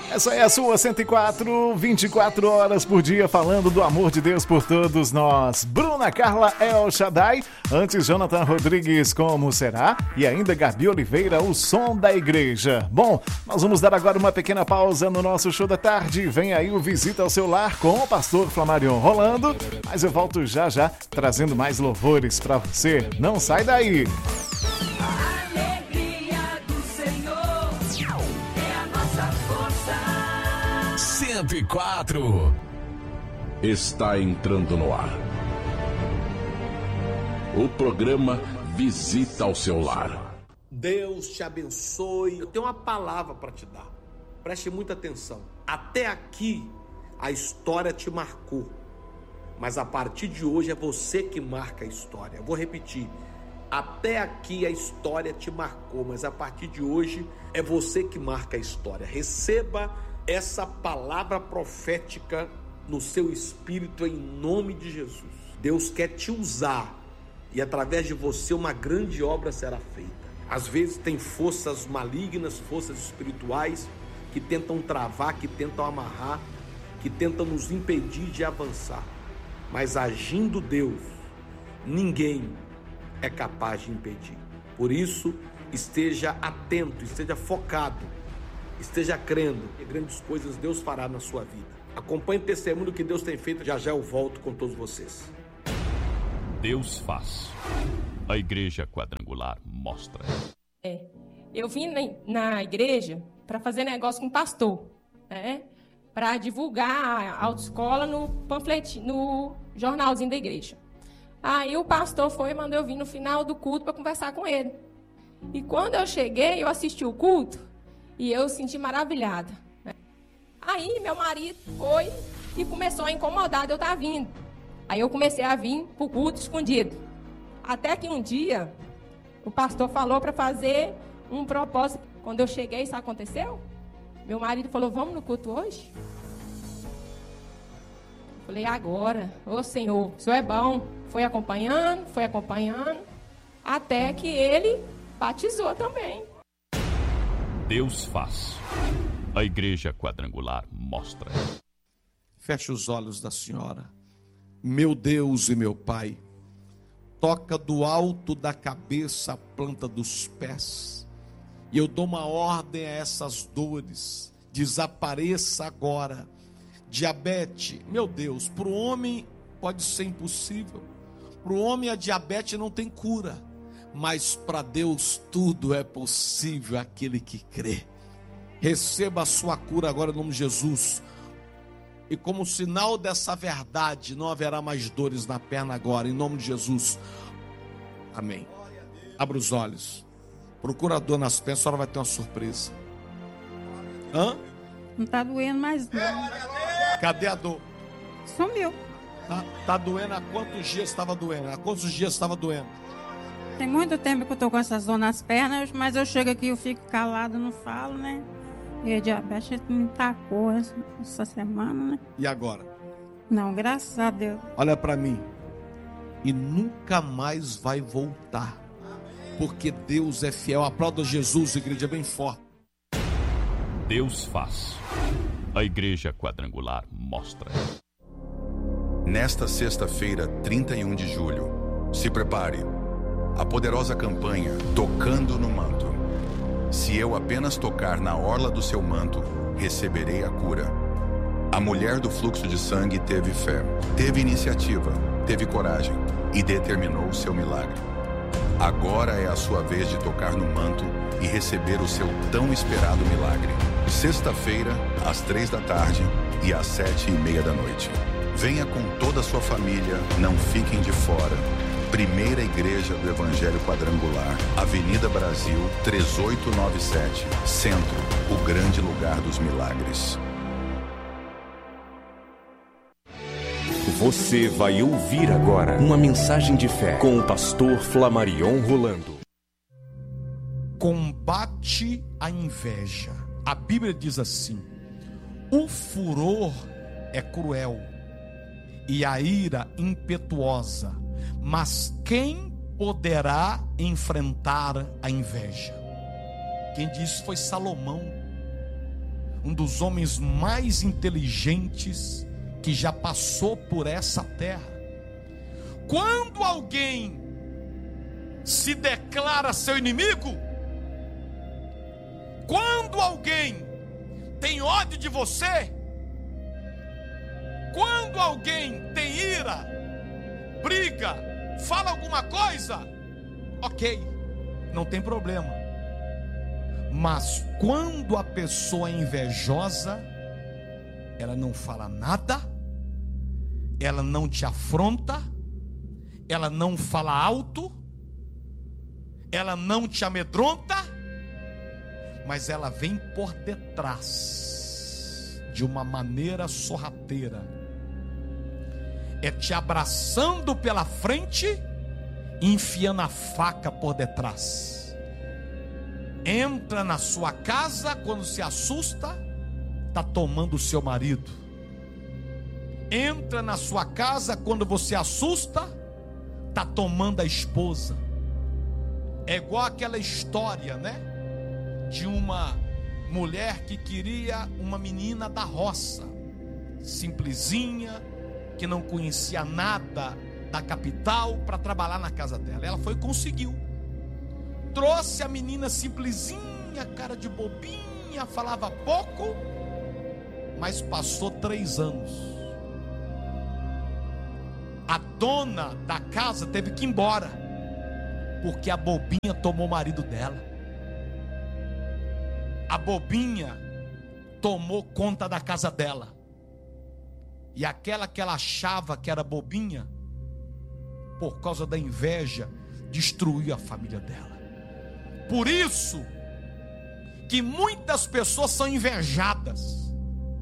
Essa é a sua 104, 24 horas por dia, falando do amor de Deus por todos nós. Bruna Carla El Shaddai, antes Jonathan Rodrigues, Como Será? E ainda Gabi Oliveira, O Som da Igreja. Bom, nós vamos dar agora uma pequena pausa no nosso show da tarde. Vem aí o Visita ao Seu Lar com o pastor Flamarion rolando, mas eu volto já já trazendo mais louvores pra você. Não sai daí! 104 está entrando no ar. O programa Visita ao Seu Lar. Deus te abençoe. Eu tenho uma palavra para te dar. Preste muita atenção. Até aqui a história te marcou, mas a partir de hoje é você que marca a história. Eu vou repetir. Até aqui a história te marcou, mas a partir de hoje é você que marca a história. Receba essa palavra profética no seu espírito em nome de Jesus. Deus quer te usar e através de você uma grande obra será feita. Às vezes tem forças malignas, forças espirituais que tentam travar, que tentam amarrar, que tentam nos impedir de avançar. Mas agindo Deus, ninguém é capaz de impedir. Por isso, esteja atento, esteja focado, esteja crendo que grandes coisas Deus fará na sua vida. Acompanhe o testemunho que Deus tem feito. Já já eu volto com todos vocês. Deus faz. A Igreja Quadrangular mostra. Eu vim na igreja para fazer negócio com o pastor, né? Para divulgar a autoescola no panfletinho, no jornalzinho da igreja. Aí o pastor foi e mandou eu vir no final do culto para conversar com ele. E quando eu cheguei, eu assisti o culto e eu senti maravilhada. Aí meu marido foi e começou a incomodar de eu estar vindo. Aí eu comecei a vir para o culto escondido. Até que um dia o pastor falou para fazer um propósito. Quando eu cheguei, isso aconteceu? Meu marido falou, vamos no culto hoje? Eu falei, agora. Ô Senhor, o Senhor é bom. Foi acompanhando, até que ele batizou também. Deus faz. A Igreja Quadrangular mostra. Feche os olhos da senhora. Meu Deus e meu Pai, toca do alto da cabeça a planta dos pés. E eu dou uma ordem a essas dores. Desapareça agora. Diabetes, meu Deus, para o homem pode ser impossível. Para o homem a diabetes não tem cura. Mas para Deus tudo é possível, aquele que crê. Receba a sua cura agora em nome de Jesus. E como sinal dessa verdade, não haverá mais dores na perna agora, em nome de Jesus. Amém. Abra os olhos. Procura a dor nas pernas, a senhora vai ter uma surpresa. Hã? Não está doendo mais não. Cadê a dor? Sumiu. Tá doendo há quantos dias estava doendo? Há quantos dias estava doendo? Tem muito tempo que eu estou com essas dor nas pernas, mas eu chego aqui, eu fico calado, não falo, né? E a diabetes me tacou essa semana, né? E agora? Não, graças a Deus. Olha para mim. E nunca mais vai voltar. Porque Deus é fiel. Aplauda Jesus, igreja, bem forte. Deus faz. A Igreja Quadrangular mostra. Nesta sexta-feira, 31 de julho, se prepare. A poderosa campanha Tocando no Manto. Se eu apenas tocar na orla do seu manto, receberei a cura. A mulher do fluxo de sangue teve fé, teve iniciativa, teve coragem e determinou o seu milagre. Agora é a sua vez de tocar no manto e receber o seu tão esperado milagre. Sexta-feira, às 15h e às 19h30. Venha com toda a sua família, não fiquem de fora. Primeira Igreja do Evangelho Quadrangular, Avenida Brasil, 3897, Centro, o grande lugar dos milagres. Você vai ouvir agora uma mensagem de fé com o pastor Flamarion Rolando. Combate a inveja. A Bíblia diz assim: o furor é cruel e a ira impetuosa, mas quem poderá enfrentar a inveja? Quem disse foi Salomão. um dos homens mais inteligentes que já passou por essa terra. Quando alguém se declara seu inimigo, quando alguém tem ódio de você, quando alguém tem ira, briga, fala alguma coisa, ok, não tem problema. Mas quando a pessoa é invejosa, ela não fala nada, ela não te afronta, ela não fala alto, ela não te amedronta, mas ela vem por detrás de uma maneira sorrateira, é te abraçando pela frente e enfiando a faca por detrás. Entra na sua casa, quando se assusta, está tomando o seu marido. Entra na sua casa, quando você assusta, está tomando a esposa. É igual aquela história, né? De uma mulher que queria uma menina da roça, simplesinha, que não conhecia nada da capital, para trabalhar na casa dela. Ela foi e conseguiu. Trouxe a menina simplesinha, cara de bobinha, falava pouco, mas passou 3 anos. A dona da casa teve que ir embora, porque a bobinha tomou o marido dela. A bobinha tomou conta da casa dela. E aquela que ela achava que era bobinha, por causa da inveja, destruiu a família dela. Por isso que muitas pessoas são invejadas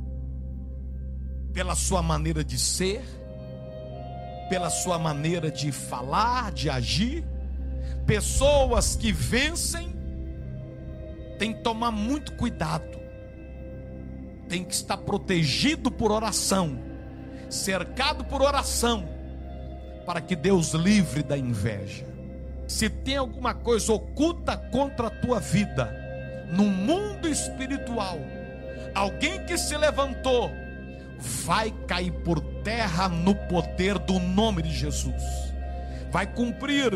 pela sua maneira de ser, pela sua maneira de falar, de agir. Pessoas que vencem têm que tomar muito cuidado, tem que estar protegido por oração, cercado por oração, para que Deus livre da inveja. Se tem alguma coisa oculta contra a tua vida, no mundo espiritual, alguém que se levantou, vai cair por terra no poder do nome de Jesus. Vai cumprir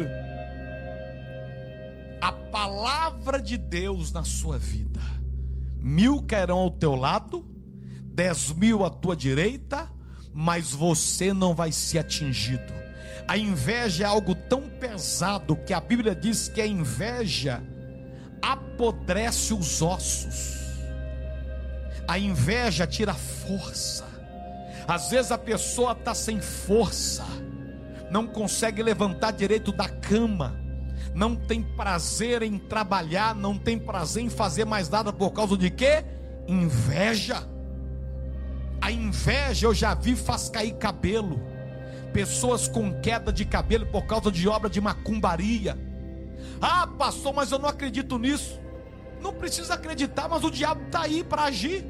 a palavra de Deus na sua vida. 1000 cairão ao teu lado, 10.000 à tua direita, mas você não vai ser atingido. A inveja é algo tão pesado que a Bíblia diz que a inveja apodrece os ossos. A inveja tira força. Às vezes a pessoa está sem força, não consegue levantar direito da cama, não tem prazer em trabalhar, não tem prazer em fazer mais nada, por causa de quê? Inveja. A inveja, eu já vi, faz cair cabelo. Pessoas com queda de cabelo por causa de obra de macumbaria. Ah, pastor, mas eu não acredito nisso. Não precisa acreditar, mas o diabo está aí para agir.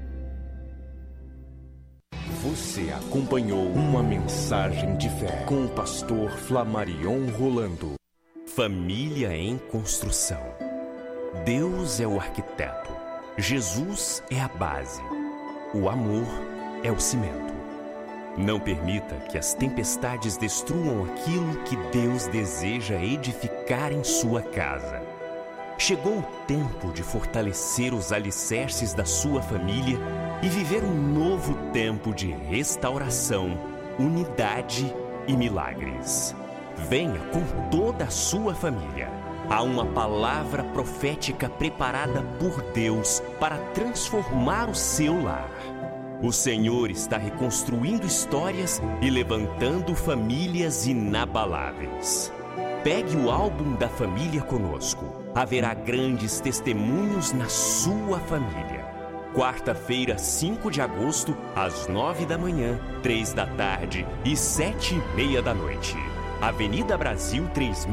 Você acompanhou uma mensagem de fé com o pastor Flamarion Rolando. Família em construção. Deus é o arquiteto. Jesus é a base. O amor é o cimento. Não permita que as tempestades destruam aquilo que Deus deseja edificar em sua casa. Chegou o tempo de fortalecer os alicerces da sua família e viver um novo tempo de restauração, unidade e milagres. Venha com toda a sua família. Há uma palavra profética preparada por Deus para transformar o seu lar. O Senhor está reconstruindo histórias e levantando famílias inabaláveis. Pegue o álbum da família conosco. Haverá grandes testemunhos na sua família. Quarta-feira, 5 de agosto, às 9 da manhã, 3 da tarde e 7h30 da noite. Avenida Brasil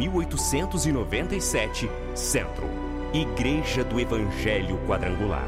3897, Centro. Igreja do Evangelho Quadrangular.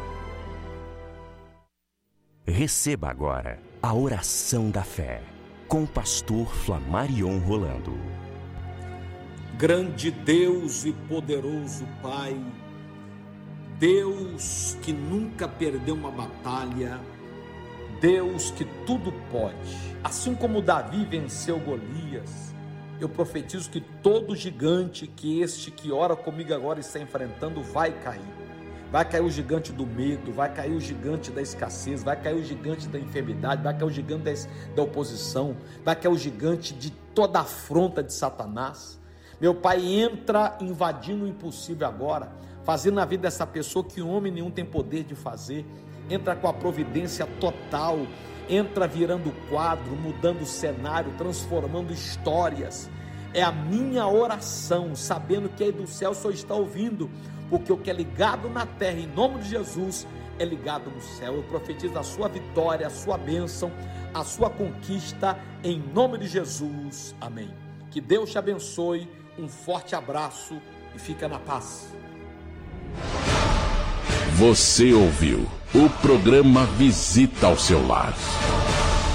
Receba agora a oração da fé com o pastor Flamarion Rolando. Grande Deus e poderoso Pai, Deus que nunca perdeu uma batalha, Deus que tudo pode, assim como Davi venceu Golias, eu profetizo que todo gigante que este que ora comigo agora está enfrentando vai cair. Vai cair o gigante do medo, vai cair o gigante da escassez, vai cair o gigante da enfermidade, vai cair o gigante da oposição, vai cair o gigante de toda a afronta de Satanás. Meu Pai, entra invadindo o impossível agora, fazendo na vida dessa pessoa que homem nenhum tem poder de fazer. Entra com a providência total, entra virando quadro, mudando o cenário, transformando histórias. É a minha oração, sabendo que aí do céu o Senhor está ouvindo, porque o que é ligado na terra, em nome de Jesus, é ligado no céu. Eu profetizo a sua vitória, a sua bênção, a sua conquista, em nome de Jesus. Amém. Que Deus te abençoe, um forte abraço e fica na paz. Você ouviu o programa Visita ao Seu Lar.